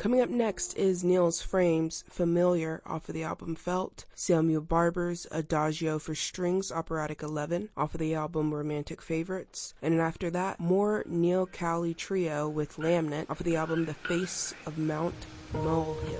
Coming up next is Niels Frame's Familiar off of the album Felt, Samuel Barber's Adagio for Strings Operatic 11 off of the album Romantic Favorites, and after that, more Neil Cowley Trio with Laminate off of the album The Face of Mount Molehill.